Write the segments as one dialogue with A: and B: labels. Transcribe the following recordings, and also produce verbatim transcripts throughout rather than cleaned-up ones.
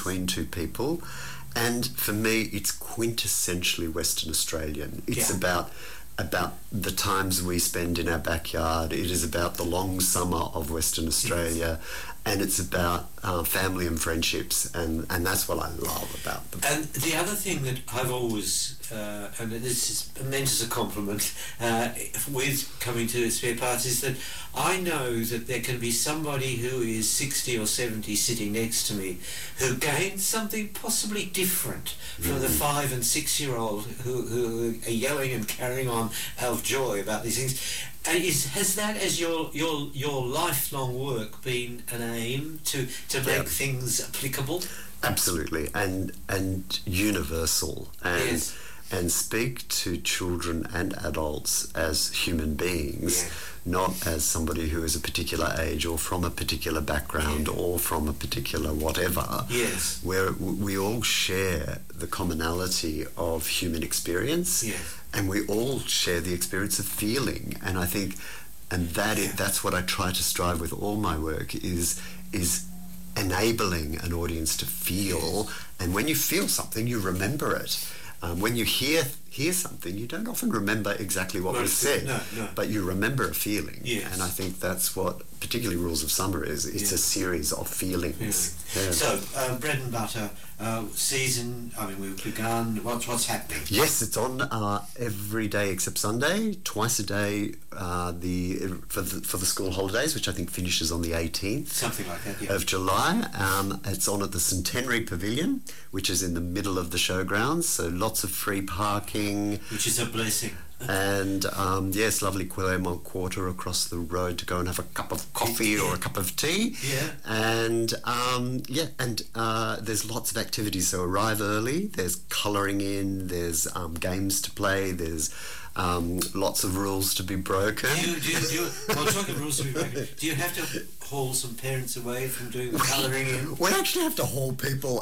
A: between two people. And for me, it's quintessentially Western Australian. It's
B: Yeah.
A: about about the times we spend in our backyard. It is about the long summer of Western Australia, yes. and it's about uh, family and friendships, and, and that's what I love about them.
B: And the other thing that I've always, uh, and this is meant as a compliment, uh, with coming to Spare Parts, is that I know that there can be somebody who is sixty or seventy sitting next to me who gains something possibly different from mm. the five and six year old who, who are yelling and carrying on out of joy about these things. And is, has that as your, your your lifelong work been an aim to, to make yeah. things applicable?
A: Absolutely, and and universal, and
B: yes.
A: and speak to children and adults as human beings,
B: yeah.
A: not as somebody who is a particular age or from a particular background
B: yeah.
A: or from a particular whatever.
B: Yes.
A: Where we all share the commonality of human experience,
B: yeah.
A: and we all share the experience of feeling. And I think, and that
B: yeah.
A: is, that's what I try to strive with all my work is is. enabling an audience to feel, and when you feel something, you remember it. Um, when you hear hear something, you don't often remember exactly what
B: no,
A: was said,
B: no, no.
A: but you remember a feeling.
B: Yes.
A: And I think that's what, particularly Rules of Summer is. It's
B: yeah.
A: a series of feelings.
B: Yeah. So, uh, Bread and Butter uh, season, I mean, we've begun. What's, what's happening?
A: Yes, it's on uh, every day except Sunday, twice a day uh, the for the for the school holidays, which I think finishes on the eighteenth.
B: Something like that, yeah.
A: Of July. Um, it's on at the Centenary Pavilion, which is in the middle of the showgrounds, so lots of free parking.
B: Which is a blessing.
A: And um, yes, lovely Claremont Quarter across the road to go and have a cup of coffee
B: yeah.
A: or a cup of tea.
B: Yeah.
A: And um, yeah, and uh, there's lots of activities. So arrive early. There's colouring in. There's um, games to play. There's um, lots of rules to be broken.
B: Do you, do you, do you, well, talking of rules to be broken, do you have to haul some parents away from doing the colouring in?
A: We actually have to haul people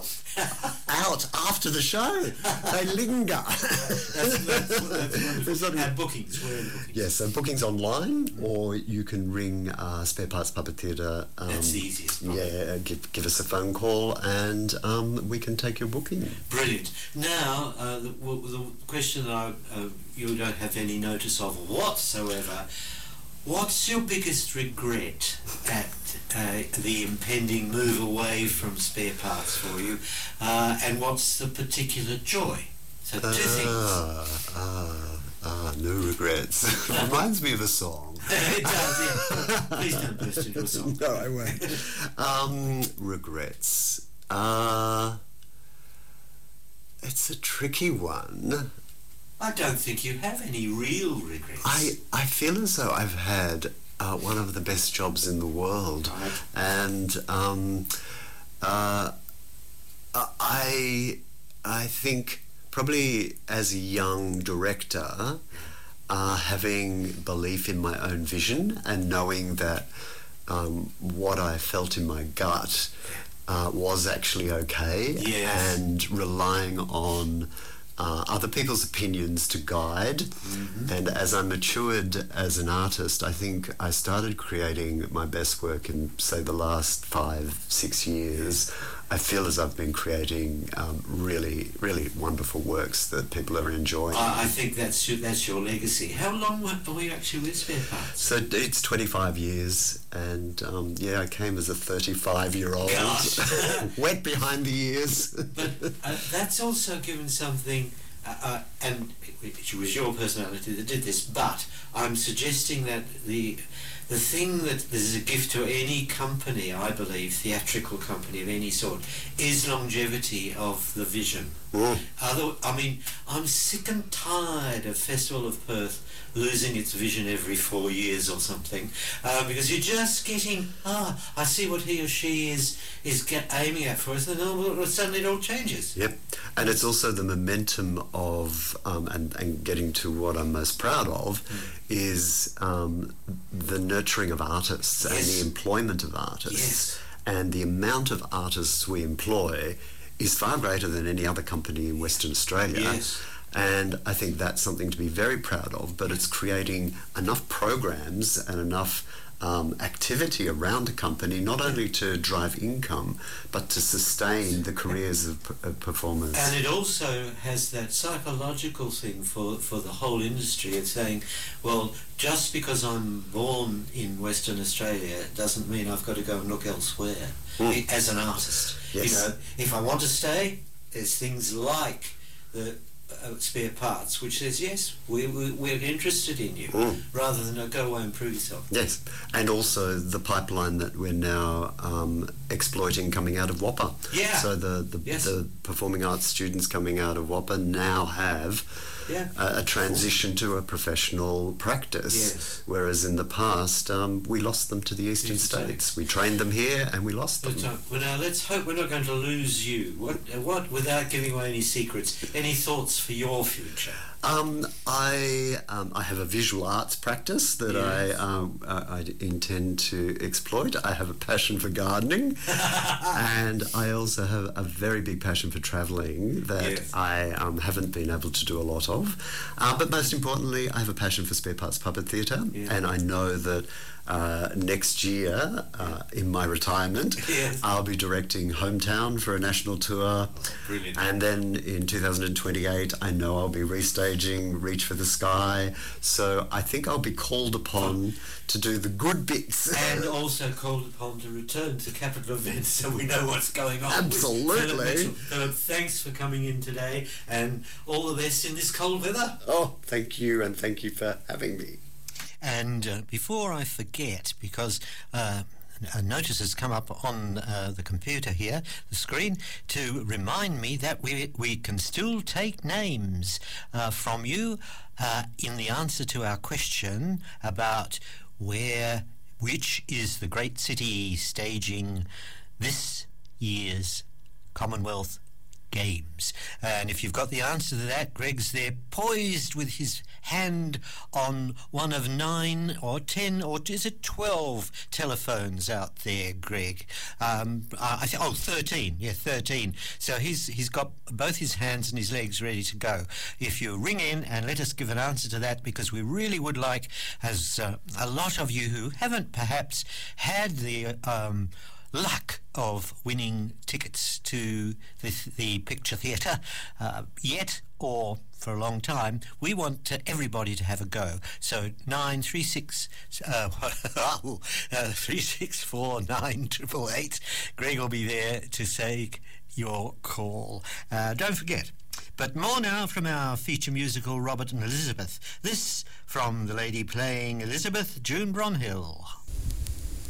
A: out after the show. They linger.
B: That's, that's, that's wonderful. And bookings, where are the bookings?
A: Yes, so bookings online, or you can ring uh, Spare Parts Puppet Theatre. Um,
B: That's the easiest. Probably.
A: Yeah, give, give us a phone call and um, we can take your booking.
B: Brilliant. Now, uh, the, well, the question that I, uh, you don't have any notice of whatsoever, what's your biggest regret at uh, the impending move away from Spare Parts for you, uh, and what's the particular joy? So two
A: uh,
B: things.
A: Ah, ah, no regrets. Reminds me of a song.
B: It does, yeah. Please don't burst into a song.
A: No, I won't. Um, regrets. Uh, it's a tricky one.
B: I don't think you have any real regrets.
A: I, I feel as though I've had uh, one of the best jobs in the world.
B: Right.
A: And um, uh, I, I think probably as a young director, uh, having belief in my own vision and knowing that um, what I felt in my gut uh, was actually okay,
B: yes.
A: and relying on Uh, other people's opinions to guide.
B: Mm-hmm.
A: And as I matured as an artist, I think I started creating my best work in, say, the last five, six years. I feel as I've been creating um, really, really wonderful works that people are enjoying.
B: I, I think that's your, that's your legacy. How long were, were you actually with Spare Parts?
A: So it's twenty-five years, and um, yeah, I came as a thirty-five-year-old, wet behind the ears.
B: But uh, that's also given something, uh, uh, and it, it was your personality that did this, but I'm suggesting that the the thing that this is a gift to any company, I believe, theatrical company of any sort, is longevity of the vision.
A: Mm.
B: Other, I mean, I'm sick and tired of Festival of Perth losing its vision every four years or something, uh, because you're just getting, ah, I see what he or she is is get, aiming at for us, and then all, suddenly it all changes.
A: Yep, and it's also the momentum of, um, and, and getting to what I'm most proud of, mm. is um, the nurturing of artists, yes. and the employment of artists.
B: Yes.
A: And the amount of artists we employ is far greater than any other company in Western Australia.
B: Yes.
A: And I think that's something to be very proud of, but it's creating enough programs and enough um, activity around a company, not only to drive income, but to sustain the careers of, of performers.
B: And it also has that psychological thing for, for the whole industry of saying, well, just because I'm born in Western Australia doesn't mean I've got to go and look elsewhere mm. as an artist.
A: Yes.
B: You know, if I want to stay, there's things like the uh, Spare Parts, which says, yes, we, we, we're interested in you, mm. rather than uh, go away and prove yourself.
A: Yes, and also the pipeline that we're now um, exploiting coming out of WAAPA.
B: Yeah.
A: So the, the,
B: yes.
A: the performing arts students coming out of WAAPA now have yeah. a, a transition to a professional practice,
B: yes.
A: whereas in the past um, we lost them to the eastern
B: Eastern
A: states.
B: states.
A: We trained them here and we lost them.
B: Uh, well, now let's hope we're not going to lose you. What, uh, what, without giving away any secrets, any thoughts for your future?
A: Um, I um, I have a visual arts practice that yes. I um, I, I intend to exploit. I have a passion for gardening, and I also have a very big passion for travelling that yes. I um, haven't been able to do a lot of. Uh, but most importantly, I have a passion for Spare Parts Puppet Theatre, yeah. and I know that uh, next year, uh, in my retirement,
B: yes.
A: I'll be directing Hometown for a national tour.
B: Oh, brilliant.
A: And then in two thousand twenty-eight, I know I'll be restaging Reach for the Sky. So I think I'll be called upon to do the good bits.
B: And also called upon to return to capital events so we know what's going on.
A: Absolutely.
B: Philip, thanks for coming in today, and all the best in this cold weather.
A: Oh, thank you, and thank you for having me.
C: And uh, before I forget, because uh, a notice has come up on uh, the computer here, the screen, to remind me that we we can still take names uh, from you uh, in the answer to our question about where, which is the great city staging this year's Commonwealth Games. And if you've got the answer to that, Greg's there poised with his hand on one of nine or ten or is it twelve telephones out there, Greg? Um, I th- oh, thirteen. Yeah, thirteen. So he's he's got both his hands and his legs ready to go. If you ring in and let us give an answer to that, because we really would like, as uh, a lot of you who haven't perhaps had the um, luck of winning tickets to the, the Picture Theatre uh, yet, or for a long time, we want to, everybody to have a go. So nine three six uh, uh, three six four nine triple eight. Greg will be there to take your call. Uh, don't forget. But more now from our feature musical Robert and Elizabeth. This from the lady playing Elizabeth, June Bronhill.